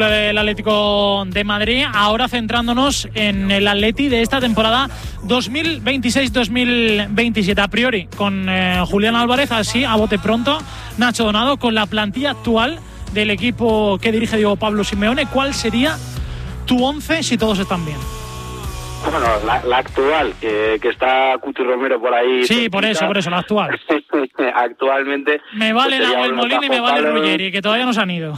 El Atlético de Madrid, ahora centrándonos en el Atleti de esta temporada 2026-2027. A priori, con Julián Álvarez, así a bote pronto, Nacho Donado, con la plantilla actual del equipo que dirige Diego Pablo Simeone, ¿cuál sería tu 11 si todos están bien? Bueno, la actual, que está Cuti Romero por ahí. Sí, por eso, la actual. Actualmente. Me vale pues Nahuel Molina y me vale Ruggeri, que todavía no se han ido.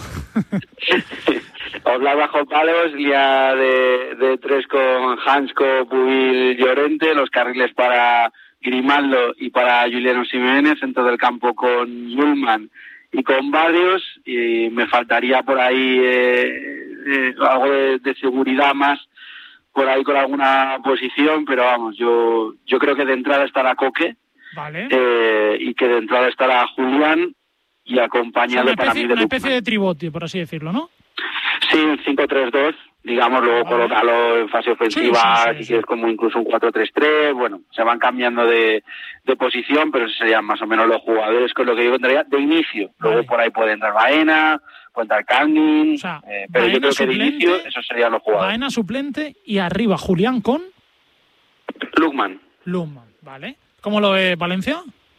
Oblak bajo palos, línea de tres con Hansko, Pubil, Llorente, los carriles para Grimaldo y para Juliano Simeone, centro del campo con Yulman y con Barrios, y me faltaría por ahí algo de seguridad más por ahí con alguna posición, pero vamos, yo creo que de entrada estará Coque, vale. Y que de entrada estará Julián y acompañado para mí de una especie de tribote, por así decirlo, ¿no? Sí, un 5-3-2, digamos, luego colocarlo en fase ofensiva, si quieres como incluso un 4-3-3, bueno, se van cambiando de posición, pero esos serían más o menos los jugadores con lo que yo entraría de inicio. Vale. Luego por ahí puede entrar Baena, puede entrar Kangin, pero yo creo que de inicio esos serían los jugadores. Baena suplente y arriba Julián con... Lukman, vale. ¿Cómo lo ve Valencia?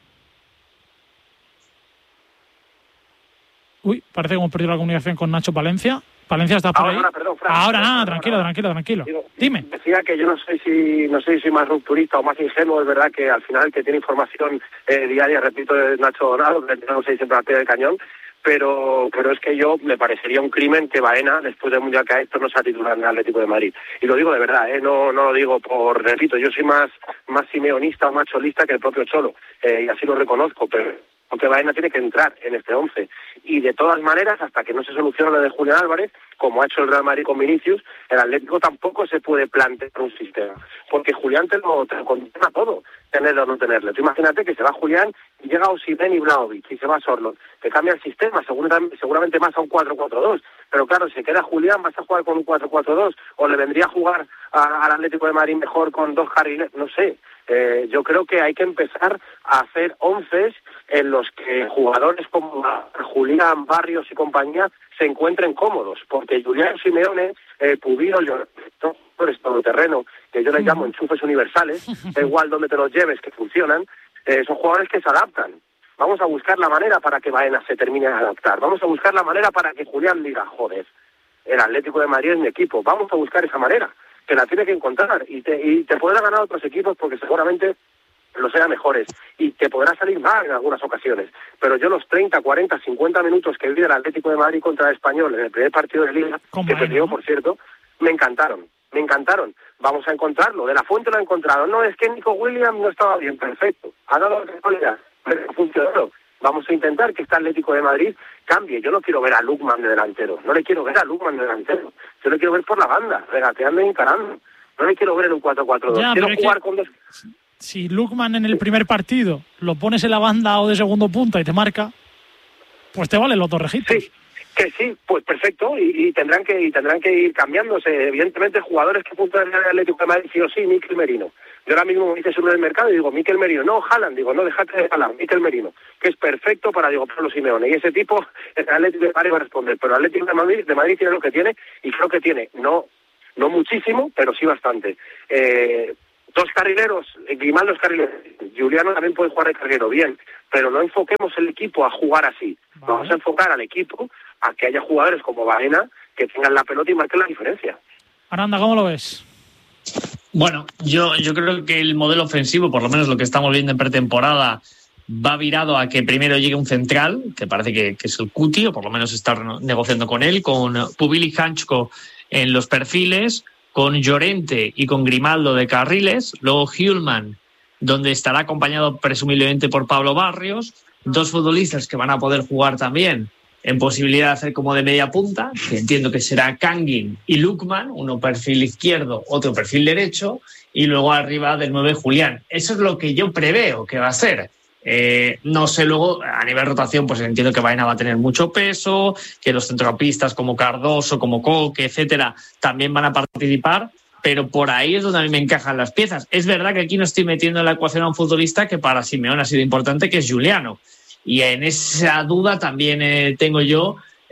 Uy, parece que hemos perdido la comunicación con Nacho Palencia. Palencia está por ahí. Perdón, Fran. Ahora nada, tranquilo. Digo, dime. Decía que yo no sé si soy más rupturista o más ingenuo. Es verdad que al final el que tiene información diaria, repito, es Nacho Donado, que no sé siempre al pie del cañón. Pero es que yo me parecería un crimen que Baena, después del Mundial que ha hecho, no sea titular en el Atlético de Madrid. Y lo digo de verdad, no lo digo repito, yo soy más simeonista o más cholista que el propio Cholo, y así lo reconozco, pero porque Baena tiene que entrar en este 11. Y de todas maneras, hasta que no se solucione lo de Julián Álvarez, como ha hecho el Real Madrid con Vinicius, el Atlético tampoco se puede plantear un sistema. Porque Julián te lo condena todo, tenerlo o no tenerlo. Tú imagínate que se va Julián y llega Osimhen y Vlahovic y se va Sorloth. Te cambia el sistema, seguramente más a un 4-4-2. Pero claro, si queda Julián, vas a jugar con un 4-4-2. O le vendría a jugar al Atlético de Madrid mejor con dos carriles, no sé. Yo creo que hay que empezar a hacer 11 en los que jugadores como Julián, Barrios y compañía se encuentren cómodos, porque Julián Simeone, Pubil, todo terreno, que yo les llamo enchufes universales, da igual donde te los lleves, que funcionan, son jugadores que se adaptan. Vamos a buscar la manera para que Baena se termine de adaptar, vamos a buscar la manera para que Julián diga, joder, el Atlético de Madrid es mi equipo, vamos a buscar esa manera, que la tiene que encontrar, y te podrá ganar otros equipos porque seguramente los sean mejores, y te podrá salir mal en algunas ocasiones, pero yo los 30, 40, 50 minutos que vi del Atlético de Madrid contra el Español en el primer partido de Liga, que perdió, por cierto, me encantaron. Vamos a encontrarlo, de la Fuente lo ha encontrado. No, es que Nico Williams no estaba bien, perfecto, ha dado la pero funcionó. Vamos a intentar que este Atlético de Madrid cambie. Yo no quiero ver a Lukman de delantero, yo le quiero ver por la banda, regateando y encarando. No le quiero ver en un 4-4-2, quiero jugar con dos... Si Lukman en el primer partido lo pones en la banda o de segundo punta y te marca, pues te valen los dos rejitos. Sí, que sí, pues perfecto, y tendrán que ir cambiándose. Evidentemente, jugadores que puntan en el Atlético de Madrid, sí o sí, Mikel Merino. Yo ahora mismo me dices uno del mercado y digo, Mikel Merino, no, Haaland, digo, no, déjate de Haaland, Mikel Merino, que es perfecto para Diego Pablo Simeone, y ese tipo, el Atlético de Madrid va a responder, pero el Atlético de Madrid tiene lo que tiene, y creo que tiene, no muchísimo, pero sí bastante. Dos carrileros, Grimaldo es carrilero, Juliano también puede jugar de carrilero, bien, pero no enfoquemos el equipo a jugar así. Vale. Vamos a enfocar al equipo a que haya jugadores como Baena que tengan la pelota y marquen la diferencia. Aranda, ¿cómo lo ves? Bueno, yo creo que el modelo ofensivo, por lo menos lo que estamos viendo en pretemporada, va virado a que primero llegue un central, que parece que es el Cuti, o por lo menos está negociando con él, con Pubil y Hansko en los perfiles, con Llorente y con Grimaldo de carriles, luego Hjulman, donde estará acompañado presumiblemente por Pablo Barrios, dos futbolistas que van a poder jugar también en posibilidad de hacer como de media punta, que entiendo que será Kangin y Lukman, uno perfil izquierdo, otro perfil derecho, y luego arriba del 9 Julián. Eso es lo que yo preveo que va a ser. No sé, luego a nivel rotación, pues entiendo que Baena va a tener mucho peso, que los centrocampistas como Cardoso, como Coque, etcétera, también van a participar, pero por ahí es donde a mí me encajan las piezas. Es verdad que aquí no estoy metiendo en la ecuación a un futbolista que para Simeone ha sido importante, que es Juliano. Y en esa duda también tengo yo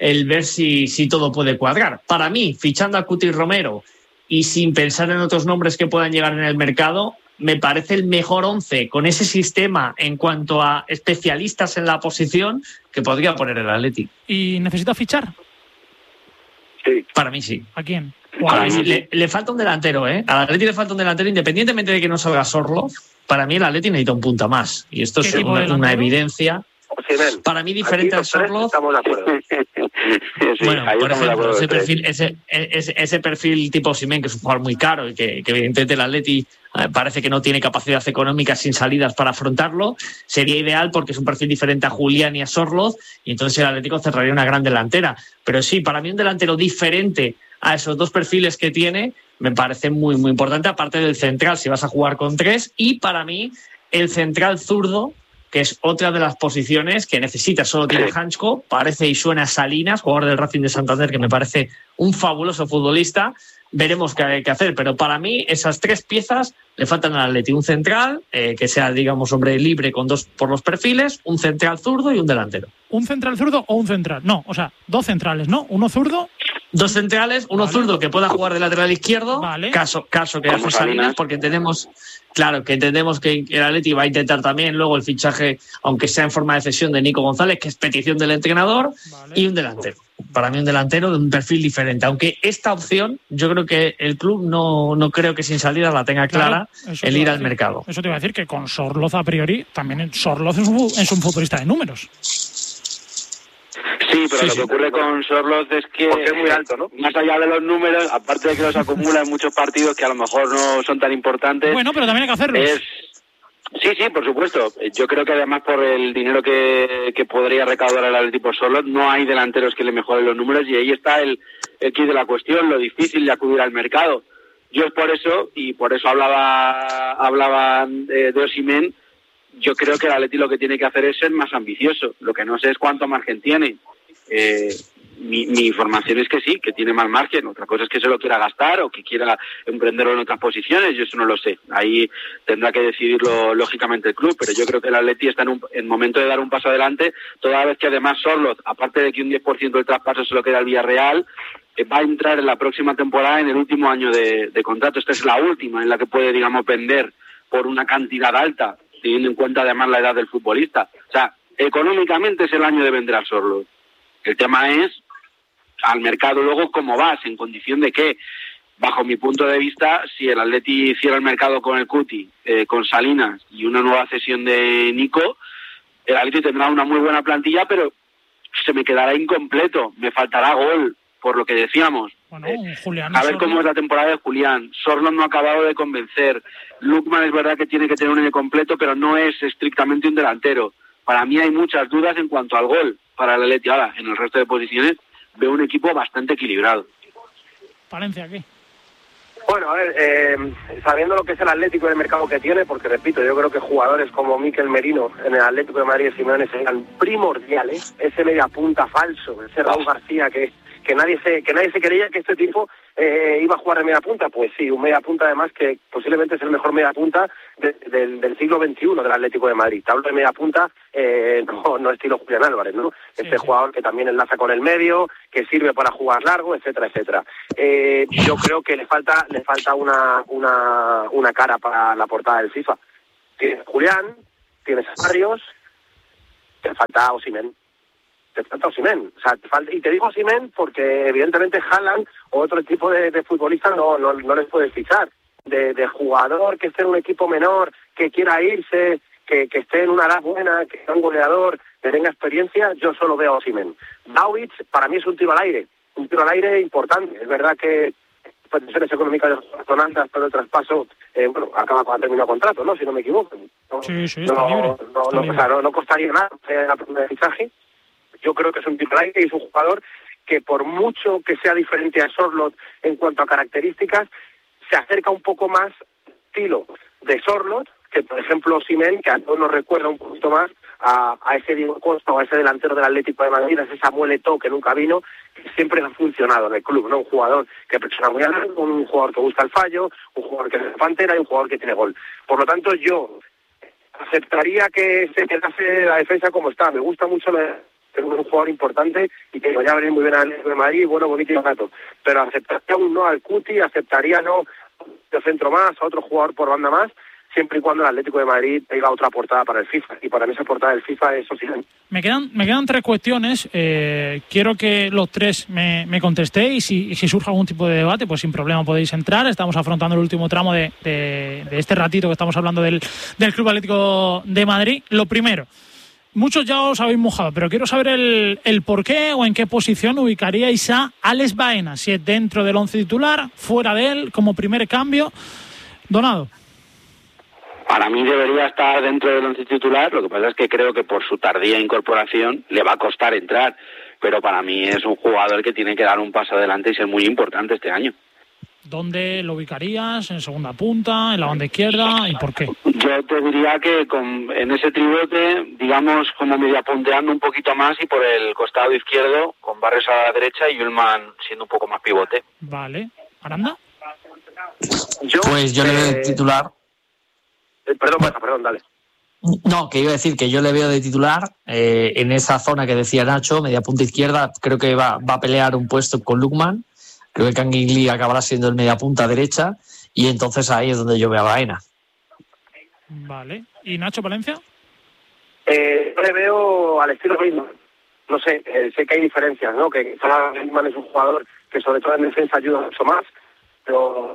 el ver si todo puede cuadrar. Para mí, fichando a Cuti Romero y sin pensar en otros nombres que puedan llegar en el mercado, me parece el mejor 11 con ese sistema en cuanto a especialistas en la posición que podría poner el Atleti. ¿Y necesita fichar? Sí. Para mí sí. ¿A quién? Para mí le falta un delantero, ¿eh? Al Atleti le falta un delantero, independientemente de que no salga Sorloth. Para mí el Atleti necesita un punta más. Y esto es una evidencia. Para mí diferente al Sorloth. Estamos de acuerdo. Sí, bueno, por ejemplo, ese perfil tipo Osimhen, que es un jugador muy caro y que evidentemente el Atleti parece que no tiene capacidad económica sin salidas para afrontarlo, sería ideal porque es un perfil diferente a Julián y a Sorloth, y entonces el Atlético cerraría una gran delantera. Pero sí, para mí un delantero diferente a esos dos perfiles que tiene me parece muy, muy importante, aparte del central, si vas a jugar con 3, y para mí el central zurdo, que es otra de las posiciones que necesita, solo tiene Hansko, parece y suena Salinas, jugador del Racing de Santander, que me parece un fabuloso futbolista. Veremos qué hay que hacer, pero para mí esas 3 piezas le faltan al Atleti: un central, que sea, digamos, hombre libre con 2 por los perfiles, un central zurdo y un delantero. ¿Un central zurdo o un central? No, o sea, 2 centrales, ¿no? Uno zurdo. 2 centrales, uno zurdo que pueda jugar de lateral izquierdo, caso que hace Salinas, porque entendemos que el Atleti va a intentar también luego el fichaje, aunque sea en forma de cesión, de Nico González, que es petición del entrenador, y un delantero. Para mí un delantero de un perfil diferente, aunque esta opción yo creo que el club no creo que sin salida la tenga clara, el ir al mercado. Eso te iba a decir, que con Sorloth a priori, también Sorloth es un futbolista de números. Sí, pero lo que ocurre con Sorloth es que porque es muy alto, ¿no? Más allá de los números, aparte de que los acumula en muchos partidos que a lo mejor no son tan importantes. Bueno, pero también hay que hacerlos. Sí, por supuesto. Yo creo que además por el dinero que podría recaudar el Atleti por Sorloth, no hay delanteros que le mejoren los números, y ahí está el quid de la cuestión, lo difícil de acudir al mercado. Yo es por eso hablaban de Osimhen. Yo creo que el Atleti lo que tiene que hacer es ser más ambicioso. Lo que no sé es cuánto margen tiene. Mi información es que sí, que tiene más margen. Otra cosa es que se lo quiera gastar o que quiera emprenderlo en otras posiciones. Yo eso no lo sé. Ahí tendrá que decidirlo lógicamente el club. Pero yo creo que el Atleti está en momento de dar un paso adelante, toda vez que además Sorloth, aparte de que un 10% del traspaso se lo queda al Villarreal, va a entrar en la próxima temporada en el último año de contrato. Esta es la última en la que puede, digamos, vender por una cantidad alta, teniendo en cuenta además la edad del futbolista. O sea, económicamente es el año de vender a Sorloth. El tema es al mercado luego cómo vas, en condición de que, bajo mi punto de vista, si el Atleti hiciera el mercado con el Cuti, con Salinas y una nueva cesión de Nico, el Atleti tendrá una muy buena plantilla, pero se me quedará incompleto, me faltará gol, por lo que decíamos. Bueno, Julián, a ver cómo es la temporada de Julián. Sorloth no ha acabado de convencer. Lukman es verdad que tiene que tener un completo, pero no es estrictamente un delantero. Para mí hay muchas dudas en cuanto al gol para el Atleti. Ahora, en el resto de posiciones veo un equipo bastante equilibrado. Palencia, ¿qué? Bueno, a ver, sabiendo lo que es el Atlético de mercado que tiene, porque repito, yo creo que jugadores como Mikel Merino en el Atlético de Madrid y Simeone serían primordiales. Ese media punta falso, ese Raúl García que nadie se creía que este tipo iba a jugar de media punta. Pues sí, un media punta además que posiblemente es el mejor media punta del siglo XXI del Atlético de Madrid. Te hablo de media punta, no estilo Julián Álvarez, ¿no? Este jugador que también enlaza con el medio, que sirve para jugar largo, etcétera, etcétera. Yo creo que le falta una cara para la portada del FIFA. Tienes Julián, tienes a Barrios, te falta Osimhen. O sea, y te digo Osimhen porque evidentemente Haaland o otro tipo de futbolista no les puedes fichar. De jugador que esté en un equipo menor, que quiera irse, que esté en una edad buena, que sea un goleador, que tenga experiencia, yo solo veo a Osimhen. Vlahovic para mí es un tiro al aire importante. Es verdad que condiciones económicas son altas, pero el traspaso acaba cuando termina el contrato, ¿no? Si no me equivoco. Sí, está libre. No costaría nada la primera fichaje. Yo creo que es un tiro al aire y es un jugador que por mucho que sea diferente a Sorloth en cuanto a características, se acerca un poco más al estilo de Sorloth que, por ejemplo, Osimhen, que a todos nos recuerda un poquito más a ese Diego Costa o a ese delantero del Atlético de Madrid, a ese Samuel Eto'o que nunca vino, que siempre ha funcionado en el club, ¿no? Un jugador que presiona muy alto, un jugador que busca el fallo, un jugador que es pantera y un jugador que tiene gol. Por lo tanto, yo aceptaría que se quedase la defensa como está. Me gusta mucho creo que es un jugador importante y que vaya a venir muy bien al Atlético de Madrid, bueno, bonito y barato. Pero aceptaría un no al Cuti, aceptaría no de centro más, a otro jugador por banda más, siempre y cuando el Atlético de Madrid tenga otra portada para el FIFA. Y para mí esa portada del FIFA es Osimhen. Me quedan 3 cuestiones. Quiero que los 3 me contestéis y si surge algún tipo de debate, pues sin problema podéis entrar. Estamos afrontando el último tramo de este ratito que estamos hablando del Club Atlético de Madrid. Lo primero, muchos ya os habéis mojado, pero quiero saber el por qué o en qué posición ubicaríais a Alex Baena, si es dentro del 11 titular, fuera de él, como primer cambio. Donado. Para mí debería estar dentro del once titular, lo que pasa es que creo que por su tardía incorporación le va a costar entrar, pero para mí es un jugador que tiene que dar un paso adelante y ser muy importante este año. ¿Dónde lo ubicarías? ¿En segunda punta? ¿En la banda izquierda? ¿Y por qué? Yo te diría que en ese tribote, digamos, como media punteando un poquito más y por el costado izquierdo, con Barrios a la derecha y Ullman siendo un poco más pivote. Vale. ¿Aranda? Pues yo le veo de titular. Perdón, dale. No, que iba a decir que yo le veo de titular en esa zona que decía Nacho, media punta izquierda. Creo que va a pelear un puesto con Lookman. Creo que Kangin Lee acabará siendo el media punta derecha y entonces ahí es donde yo veo a Baena. Vale. ¿Y Nacho Palencia? Yo le veo al estilo Griezmann. No sé, sé que hay diferencias, ¿no? Que Griezmann es un jugador que sobre todo en defensa ayuda mucho más, pero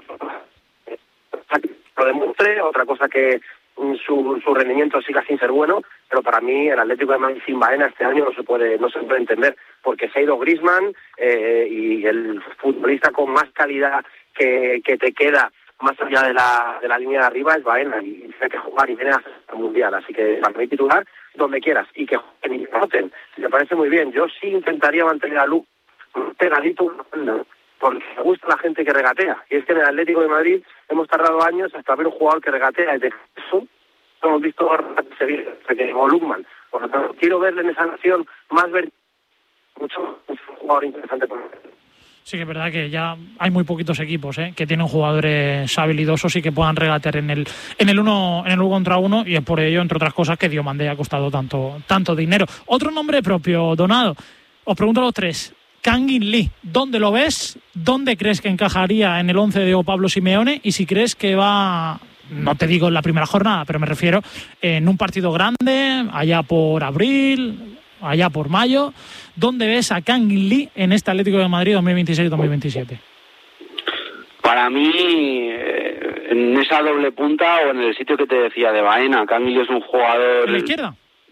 lo demuestre, otra cosa que su rendimiento siga sin ser bueno, pero para mí el Atlético de Madrid sin Baena este año no se puede entender, porque se ha ido Griezmann y el futbolista con más calidad que te queda más allá de la línea de arriba es Baena, y tiene que jugar y viene a hacer el Mundial, así que para mí titular donde quieras y que jueguen y roten, me parece muy bien. Yo sí intentaría mantener a Luke pegadito, porque me gusta la gente que regatea, y es que en el Atlético de Madrid hemos tardado años hasta ver un jugador que regatea, desde eso hemos visto seguir como Lookman. Por lo tanto, quiero verle en esa nación más mucho un jugador interesante por él. Sí que es verdad que ya hay muy poquitos equipos que tienen jugadores habilidosos y que puedan regatear en el uno contra uno, y es por ello, entre otras cosas, que Diomandé ha costado tanto dinero. Otro nombre propio, Donado. Os pregunto a los 3. Kangin Lee, ¿dónde lo ves? ¿Dónde crees que encajaría en el 11 de Pablo Simeone? Y si crees que va, no te digo en la primera jornada, pero me refiero en un partido grande, allá por abril, allá por mayo, ¿dónde ves a Kangin Lee en este Atlético de Madrid 2026-2027? Para mí, en esa doble punta o en el sitio que te decía de Baena, Kangin Lee es un jugador... ¿En la izquierda?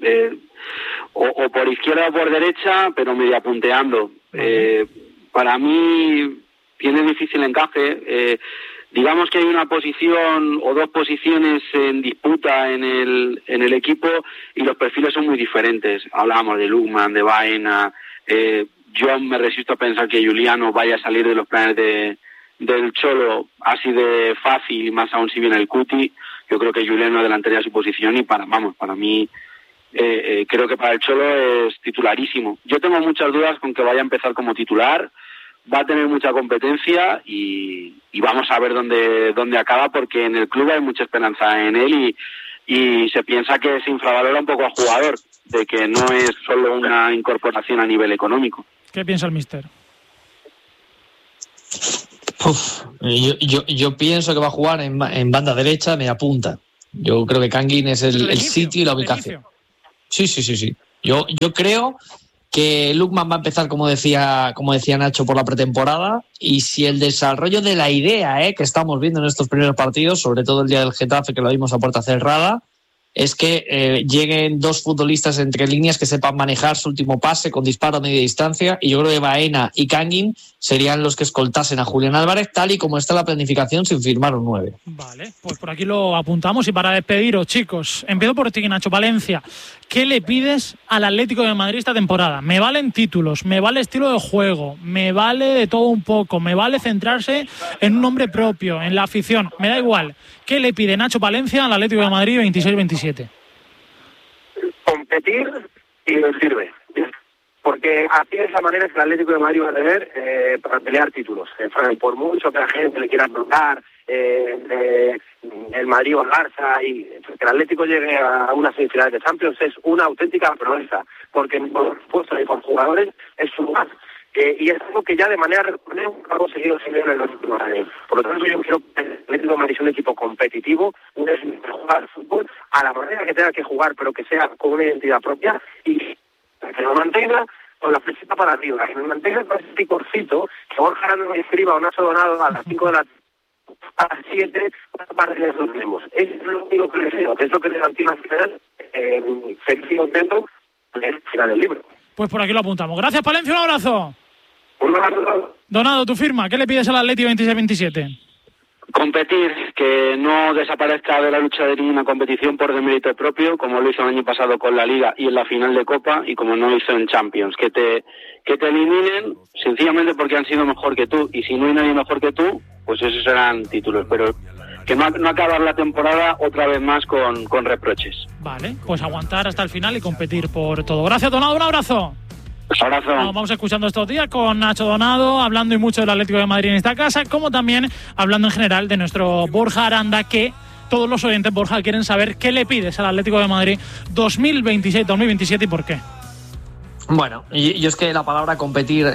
O por izquierda o por derecha, pero media punteando. Para mí tiene difícil encaje. Digamos que hay una posición o dos posiciones en disputa en el equipo y los perfiles son muy diferentes. Hablábamos de Lookman, de Baena. Yo me resisto a pensar que Juliano vaya a salir de los planes del Cholo así de fácil, más aún si viene el Cuti. Yo creo que Juliano adelantaría su posición y para mí creo que para el Cholo es titularísimo. Yo tengo muchas dudas con que vaya a empezar como titular. Va a tener mucha competencia y vamos a ver dónde acaba, porque en el club hay mucha esperanza en él y se piensa que se infravalora un poco al jugador, de que no es solo una incorporación a nivel económico. ¿Qué piensa el míster? Yo pienso que va a jugar en banda derecha, media punta. Yo creo que Kangin es el sitio y la ubicación. Sí. Yo creo que Lookman va a empezar, como decía Nacho, por la pretemporada, y si el desarrollo de la idea que estamos viendo en estos primeros partidos, sobre todo el día del Getafe, que lo vimos a puerta cerrada, es que lleguen dos futbolistas entre líneas que sepan manejar su último pase con disparo a media distancia, y yo creo que Baena y Kangin serían los que escoltasen a Julián Álvarez, tal y como está la planificación sin firmar un 9. Vale, pues por aquí lo apuntamos. Y para despediros, chicos, empiezo por ti, Nacho Palencia. ¿Qué le pides al Atlético de Madrid esta temporada? Me valen títulos, me vale estilo de juego, me vale de todo un poco, me vale centrarse en un nombre propio, en la afición, me da igual. ¿Qué le pide Nacho Palencia al Atlético de Madrid 26-27? Competir y nos sirve. Porque así es la manera que el Atlético de Madrid va a tener para pelear títulos. Por mucho que la gente le quiera bloquear el Madrid o el Barça, y que el Atlético llegue a unas semifinales de Champions es una auténtica proeza, porque por supuesto y por jugadores es su lugar. Y es algo que ya de manera recurrente ha conseguido Simeone en los últimos años. Por lo tanto, yo creo que el Atlético de Madrid es un equipo competitivo, un equipo que juega al fútbol a la manera que tenga que jugar, pero que sea con una identidad propia y que lo mantenga con la flechita para arriba, que lo mantenga con ese picorcito, que Borja Aranda me escriba o Nacho Donado a las 5 de la a las 7, para que nos tenemos. Es lo único que le deseo, que es lo que le garantiza al final, feliz y contento, el final del libro. Pues por aquí lo apuntamos. Gracias, Palencia, un abrazo. Un abrazo. Donado, tu firma, ¿qué le pides al Atleti 26-27? Competir, que no desaparezca de la lucha de ninguna competición por demérito propio, como lo hizo el año pasado con la Liga y en la final de Copa, y como no hizo en Champions. Que te eliminen sencillamente porque han sido mejor que tú, y si no hay nadie mejor que tú, pues esos serán títulos, pero que no acabar la temporada otra vez más con reproches. Vale, pues aguantar hasta el final y competir por todo. Gracias, Donado, un abrazo. Abrazo. Nos vamos escuchando estos días con Nacho Donado, hablando y mucho del Atlético de Madrid en esta casa, como también hablando en general de nuestro Borja Aranda, que todos los oyentes, Borja, quieren saber qué le pides al Atlético de Madrid 2026-2027 y por qué. Bueno, yo es que la palabra competir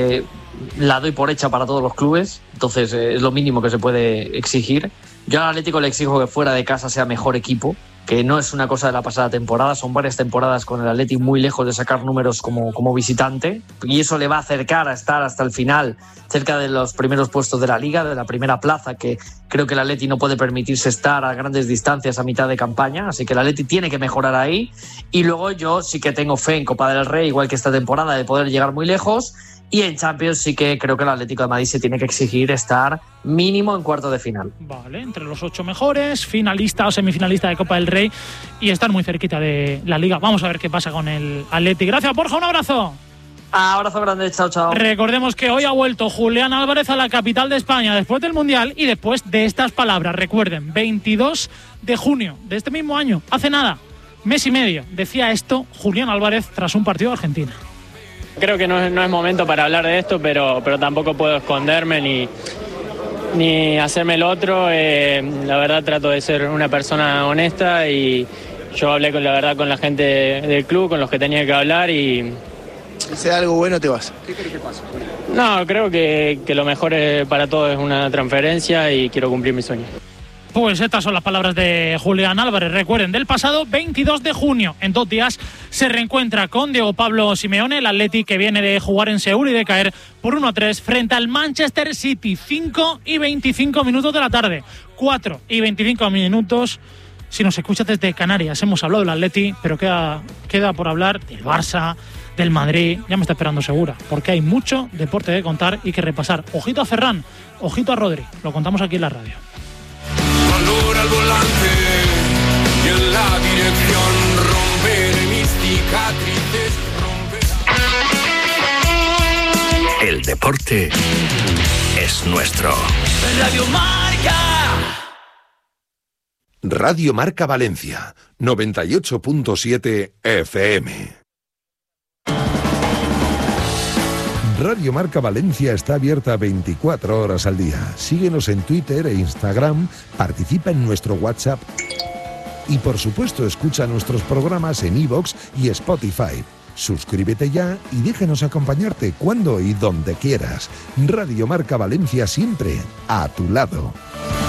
la doy por hecha para todos los clubes, entonces es lo mínimo que se puede exigir. Yo al Atlético le exijo que fuera de casa sea mejor equipo, que no es una cosa de la pasada temporada, son varias temporadas con el Atleti muy lejos de sacar números como visitante, y eso le va a acercar a estar hasta el final cerca de los primeros puestos de la Liga, de la primera plaza, que creo que el Atleti no puede permitirse estar a grandes distancias a mitad de campaña, así que el Atleti tiene que mejorar ahí. Y luego yo sí que tengo fe en Copa del Rey, igual que esta temporada, de poder llegar muy lejos. Y en Champions sí que creo que el Atlético de Madrid se tiene que exigir estar mínimo en cuartos de final. Vale, entre los 8 mejores, finalista o semifinalista de Copa del Rey y estar muy cerquita de la Liga. Vamos a ver qué pasa con el Atleti. Gracias, Borja, un abrazo. Abrazo grande, chao, chao. Recordemos que hoy ha vuelto Julián Álvarez a la capital de España después del Mundial y después de estas palabras. Recuerden, 22 de junio de este mismo año, hace nada, mes y medio, decía esto Julián Álvarez tras un partido de Argentina. Creo que no es momento para hablar de esto, pero tampoco puedo esconderme ni hacerme el otro. La verdad trato de ser una persona honesta y yo hablé con la gente del club, con los que tenía que hablar y... Si sea algo bueno te vas. ¿Qué crees que pasa? No, creo que lo mejor para todos es una transferencia y quiero cumplir mi sueño. Pues estas son las palabras de Julián Álvarez. Recuerden, del pasado 22 de junio, en 2 días, se reencuentra con Diego Pablo Simeone, el Atleti que viene de jugar en Seúl y de caer por 1-3 frente al Manchester City. 5:25 minutos de la tarde. 4:25 minutos. Si nos escuchas desde Canarias, hemos hablado del Atleti, pero queda por hablar del Barça, del Madrid. Ya me está esperando Segura, porque hay mucho deporte que contar y que repasar. Ojito a Ferran, ojito a Rodri. Lo contamos aquí en la radio. Valor al volante y en la dirección romperé mis cicatrices. El deporte es nuestro. Radio Marca. Radio Marca Valencia, 98.7 FM. Radio Marca Valencia está abierta 24 horas al día. Síguenos en Twitter e Instagram, participa en nuestro WhatsApp y por supuesto escucha nuestros programas en iVoox y Spotify. Suscríbete ya y déjanos acompañarte cuando y donde quieras. Radio Marca Valencia, siempre a tu lado.